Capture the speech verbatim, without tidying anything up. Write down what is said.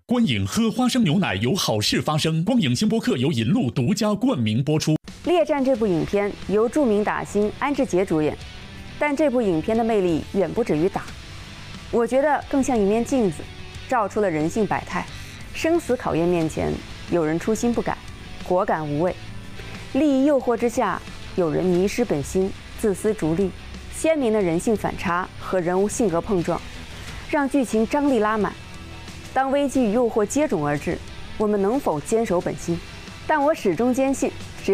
观影喝花生牛奶有好事发生。光影星播客由银鹿独家冠名播出。《 列战》这部影片由著名打星安志杰主演，但这部影片的魅力远不止于打，我觉得更像一面镜子，照出了人性百态。生死考验面前，有人初心不改，果敢无畏；利益诱惑之下，有人迷失本心，自私逐利。鲜明的人性反差和人物性格碰撞，让剧情张力拉满。当危机与诱惑接踵而至，我们能否坚守本心？但我始终坚信，